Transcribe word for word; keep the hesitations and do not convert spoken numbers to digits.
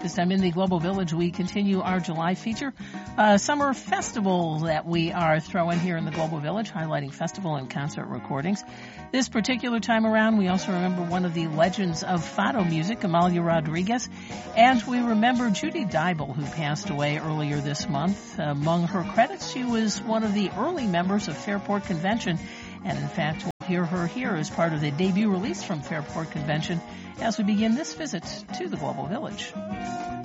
This time in the Global Village, we continue our July feature, uh, summer festival that we are throwing here in the Global Village, highlighting festival and concert recordings. This particular time around, we also remember one of the legends of fado music, Amalia Rodriguez, and we remember Judy Dybel, who passed away earlier this month. Among her credits, she was one of the early members of Fairport Convention, and in fact, we'll hear her here as part of the debut release from Fairport Convention as we begin this visit to the Global Village.